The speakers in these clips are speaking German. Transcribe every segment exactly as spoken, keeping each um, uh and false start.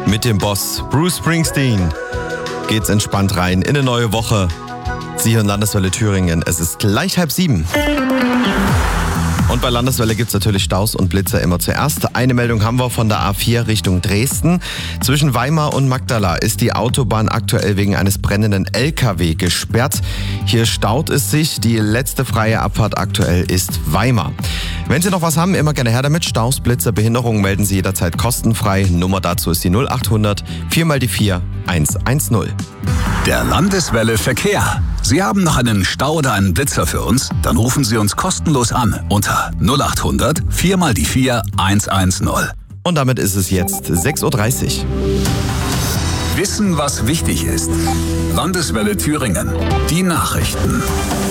Mit dem Boss Bruce Springsteen geht's entspannt rein in eine neue Woche. Sie hören Landeswelle Thüringen. Es ist gleich halb sieben. Und bei Landeswelle gibt's natürlich Staus und Blitzer immer zuerst. Eine Meldung haben wir von der A vier Richtung Dresden. Zwischen Weimar und Magdala ist die Autobahn aktuell wegen eines brennenden L K W gesperrt. Hier staut es sich. Die letzte freie Abfahrt aktuell ist Weimar. Wenn Sie noch was haben, immer gerne her damit. Staus, Blitzer, Behinderungen melden Sie jederzeit kostenfrei. Nummer dazu ist die null acht hundert vier mal die vier eins eins null. Der Landeswelle Verkehr. Sie haben noch einen Stau oder einen Blitzer für uns? Dann rufen Sie uns kostenlos an unter null acht hundert vier mal die vier eins eins null. Und damit ist es jetzt sechs Uhr dreißig. Wissen, was wichtig ist. Landeswelle Thüringen. Die Nachrichten.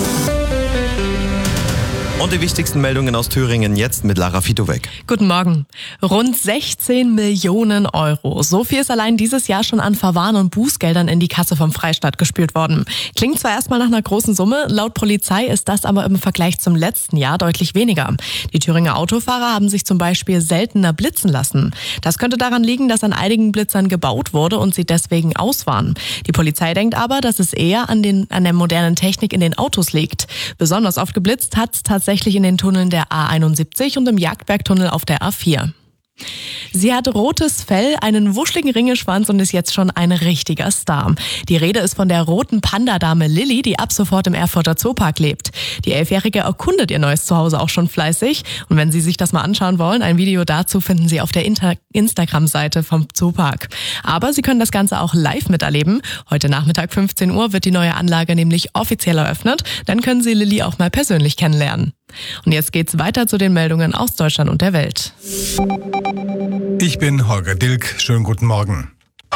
Und die wichtigsten Meldungen aus Thüringen jetzt mit Lara Fitowek. Guten Morgen. Rund sechzehn Millionen Euro. So viel ist allein dieses Jahr schon an Verwarn- und Bußgeldern in die Kasse vom Freistaat gespült worden. Klingt zwar erstmal nach einer großen Summe, laut Polizei ist das aber im Vergleich zum letzten Jahr deutlich weniger. Die Thüringer Autofahrer haben sich zum Beispiel seltener blitzen lassen. Das könnte daran liegen, dass an einigen Blitzern gebaut wurde und sie deswegen aus waren. Die Polizei denkt aber, dass es eher an, den, an der modernen Technik in den Autos liegt. Besonders oft geblitzt hat es tatsächlich in den Tunneln der A einundsiebzig und im Jagdbergtunnel auf der A vier. Sie hat rotes Fell, einen wuscheligen Ringelschwanz und ist jetzt schon ein richtiger Star. Die Rede ist von der roten Panda-Dame Lilly, die ab sofort im Erfurter Zoopark lebt. Die Elfjährige erkundet ihr neues Zuhause auch schon fleißig. Und wenn Sie sich das mal anschauen wollen, ein Video dazu finden Sie auf der Inter- Instagram-Seite vom Zoopark. Aber Sie können das Ganze auch live miterleben. Heute Nachmittag fünfzehn Uhr wird die neue Anlage nämlich offiziell eröffnet. Dann können Sie Lilly auch mal persönlich kennenlernen. Und jetzt geht's weiter zu den Meldungen aus Deutschland und der Welt. Ich bin Holger Dilk. Schönen guten Morgen.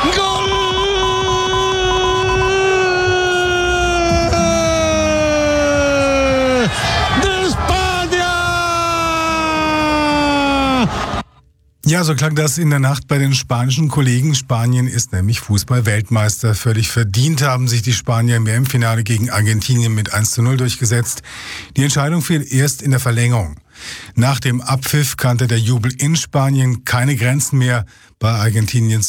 Ja, so klang das in der Nacht bei den spanischen Kollegen. Spanien ist nämlich Fußball-Weltmeister. Völlig verdient haben sich die Spanier im W M-Finale gegen Argentinien mit eins zu null durchgesetzt. Die Entscheidung fiel erst in der Verlängerung. Nach dem Abpfiff kannte der Jubel in Spanien keine Grenzen mehr. Bei Argentiniens